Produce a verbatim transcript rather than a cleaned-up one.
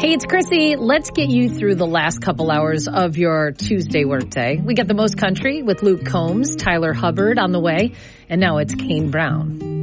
Hey, it's Chrissy. Let's get you through the last couple hours of your Tuesday workday. We got the most country with Luke Combs, Tyler Hubbard on the way, and now it's Kane Brown.